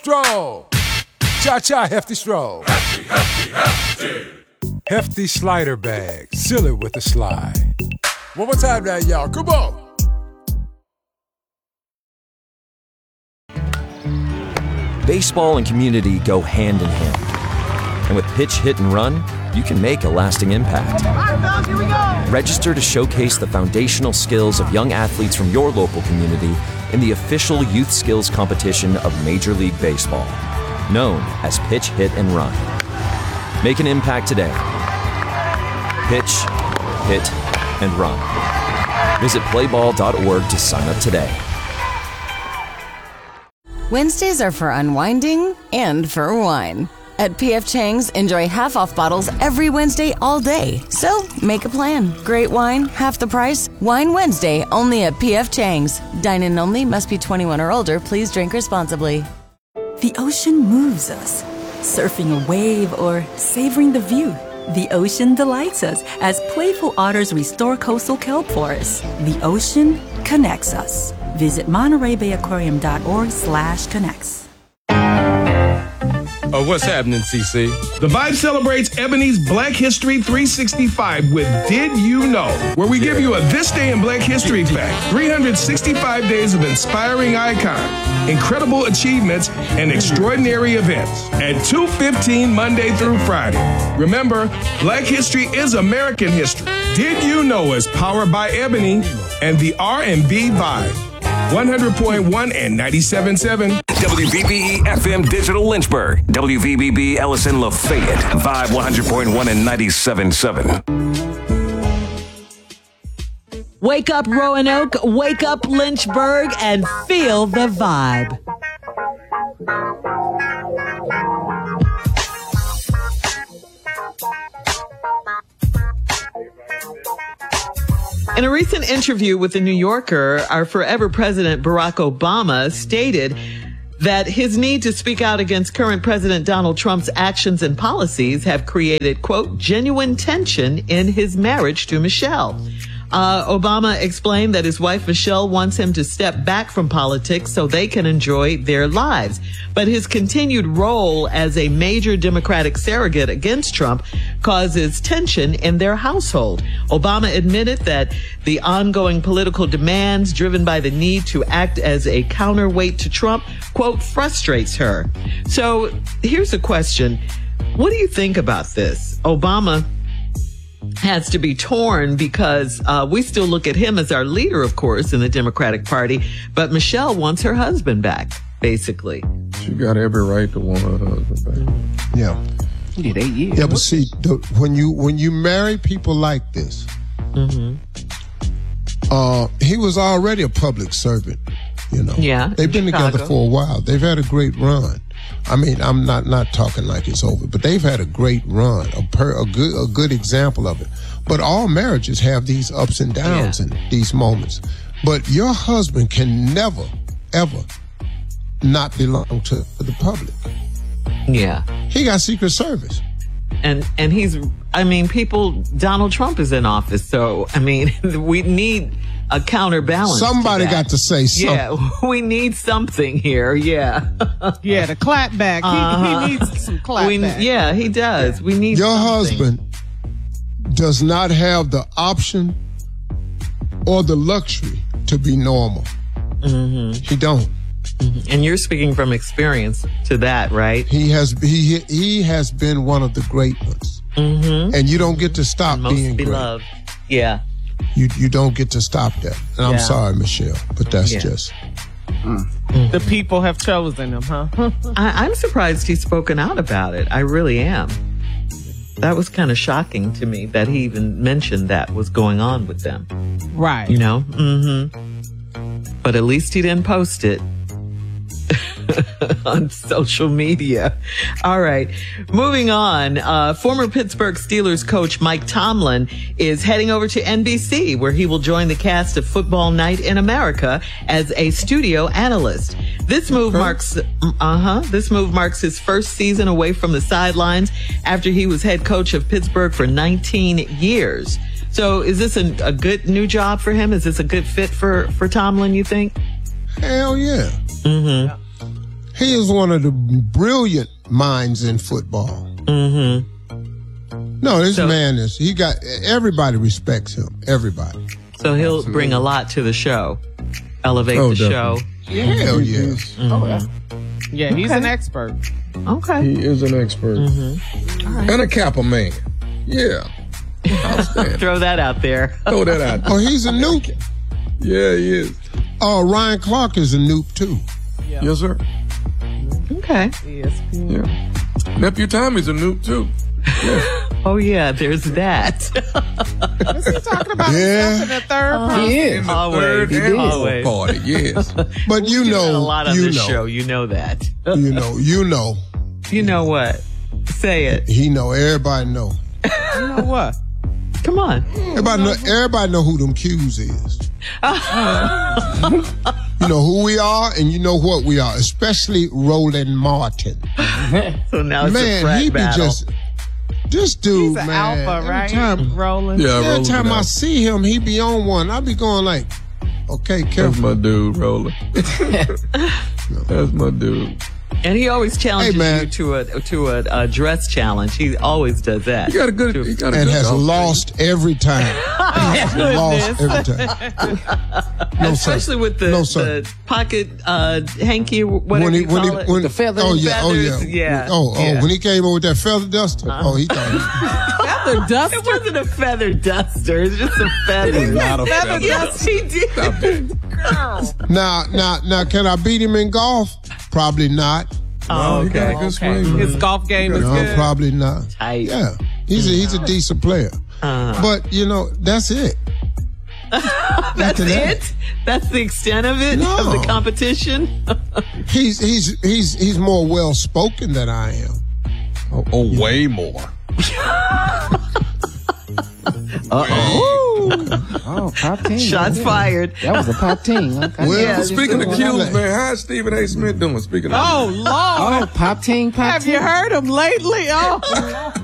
Stroll. Cha-cha, hefty stroll. Hefty, hefty, hefty. Hefty slider bag. Seal it with a slide. One more time now, y'all. Come on. Baseball and community go hand in hand. And with Pitch, Hit, and Run, you can make a lasting impact. Here we go. Register to showcase the foundational skills of young athletes from your local community in the official youth skills competition of Major League Baseball, known as Pitch, Hit, and Run. Make an impact today. Pitch, Hit, and Run. Visit playball.org to sign up today. Wednesdays are for unwinding and for wine. At P.F. Chang's, enjoy half-off bottles every Wednesday all day. So, make a plan. Great wine, half the price. Wine Wednesday, only at P.F. Chang's. Dine-in only, must be 21 or older. Please drink responsibly. The ocean moves us. Surfing a wave or savoring the view. The ocean delights us as playful otters restore coastal kelp forests. The ocean connects us. Visit MontereyBayAquarium.org/connects. Oh, what's happening, CC? The Vibe celebrates Ebony's Black History 365 with Did You Know? Where we give you a This Day in Black History fact. 365 days of inspiring icons, incredible achievements, and extraordinary events. At 2:15 Monday through Friday. Remember, Black History is American history. Did You Know is powered by Ebony and the R&B Vibe. 100.1 and 97.7. WVBE FM Digital Lynchburg. WVBB Ellison Lafayette. Vibe 100.1 and 97.7. Wake up Roanoke, wake up Lynchburg, and feel the vibe. In a recent interview with The New Yorker, our forever president Barack Obama stated that his need to speak out against current President Donald Trump's actions and policies have created, quote, genuine tension in his marriage to Michelle. Obama explained that his wife Michelle wants him to step back from politics so they can enjoy their lives. But his continued role as a major Democratic surrogate against Trump causes tension in their household. Obama admitted that the ongoing political demands driven by the need to act as a counterweight to Trump, quote, frustrates her. So here's a question. What do you think about this? Obama has to be torn because we still look at him as our leader, of course, in the Democratic Party. But Michelle wants her husband back, basically. She got every right to want her husband back. Yeah. He did 8 years. Yeah, but see, when you marry people like this, he was already a public servant, you know. Yeah. They've been together for a while. They've had a great run. I mean, I'm not talking like it's over, but they've had a great run, a good example of it. But all marriages have these ups and downs and these moments. But your husband can never, ever not belong to the public. Yeah. He got Secret Service. And he's, I mean, Donald Trump is in office, so, I mean, we need a counterbalance. Somebody got to say something. Yeah, we need something here, yeah. Yeah, the clap back. He needs some clap back. Yeah, he does. We need Your something. husband does not have the option or the luxury to be normal. He don't. And you're speaking from experience to that, right? He has been one of the great ones. And you don't get to stop being beloved. great. Yeah. You don't get to stop that. And I'm sorry, Michelle, but that's just... The people have chosen him, huh? I'm surprised he's spoken out about it. I really am. That was kind of shocking to me that he even mentioned that was going on with them. Right. You know? But at least he didn't post it on social media. All right. Moving on. Former Pittsburgh Steelers coach Mike Tomlin is heading over to NBC, where he will join the cast of Football Night in America as a studio analyst. This move marks his first season away from the sidelines after he was head coach of Pittsburgh for 19 years. So is this a good new job for him? Is this a good fit for Tomlin, you think? Hell yeah. He is one of the brilliant minds in football. Mm-hmm. No, this man is, everybody respects him. Everybody. So he'll bring a lot to the show. Elevate the show. Hell yeah. Yeah, he's an expert. Okay. He is an expert. Right. And a Kappa man. Yeah. Throw that out there. Throw that out there. Oh, he's a noob. Yeah, he is. Oh, Ryan Clark is a noob too. Yeah. Yes, sir. Okay. Yeah. Nephew Tommy's a noob too. Yeah. Oh, yeah, there's that. Is he talking about himself in the third person? He is. In the Always. third and Always. fourth party, yes. But you know, a lot on you this know, show. You know that. you know. You know what? Say it. He know. Everybody know. You know what? Come on. Everybody know who them Q's is. You know who we are, and you know what we are. Especially Roland Martin. So now it's a Man, frat he be battle. this dude, He's an man. alpha, right? Every Roland. Yeah, every Roland time I out. see him, he be on one. I be going like, okay, That's careful. my dude, Roller. That's my dude. And he always challenges Hey, man. you to a dress challenge. He always does that. He got a good. He got a And good has golf lost every time. Lost every time. No, sir. Especially with No, sir. the pocket hanky, whatever you call it. The feathers. Oh yeah, Feathers, yeah. When he came over with that feather duster, he thought Feather duster. It wasn't a feather duster. It's just some feathers. Not a Feather feather. Yes, he did. Stop it. Now, can I beat him in golf? Probably not. Oh, He got okay. a good swing. His golf game is No, good. probably not. Tight. Yeah, he's a decent player. But that's it. That's it? That's the extent of it? No. Of the competition? He's more well spoken than I am. Oh, way more. Oh, pop team. Shots fired. That was a pop team. Okay. Well, Yeah, Speaking of just- Q's, man, how's Stephen A. Smith doing? Speaking of Oh, Lord. Oh, pop team, pop Have team. you heard him lately? Oh,